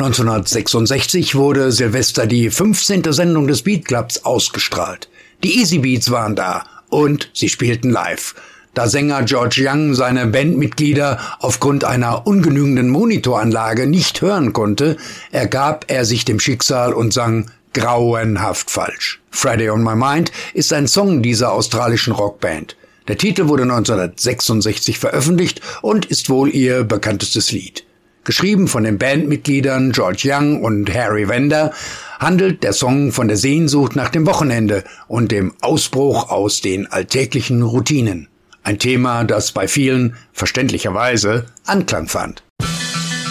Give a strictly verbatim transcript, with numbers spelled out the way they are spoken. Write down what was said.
neunzehnhundertsechsundsechzig wurde Silvester die fünfzehnte Sendung des Beat Clubs ausgestrahlt. Die Easy Beats waren da und sie spielten live. Da Sänger George Young seine Bandmitglieder aufgrund einer ungenügenden Monitoranlage nicht hören konnte, ergab er sich dem Schicksal und sang grauenhaft falsch. Friday on My Mind ist ein Song dieser australischen Rockband. Der Titel wurde neunzehnhundertsechsundsechzig veröffentlicht und ist wohl ihr bekanntestes Lied. Geschrieben von den Bandmitgliedern George Young und Harry Vender, handelt der Song von der Sehnsucht nach dem Wochenende und dem Ausbruch aus den alltäglichen Routinen. Ein Thema, das bei vielen verständlicherweise Anklang fand.